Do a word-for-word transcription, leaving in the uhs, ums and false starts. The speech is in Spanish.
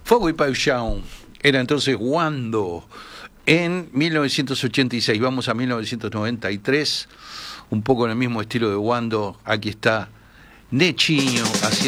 Fuego y Paixão era entonces Wando en mil novecientos ochenta y seis. Vamos a mil novecientos noventa y tres, un poco en el mismo estilo de Wando. Aquí está Nechinho haciendo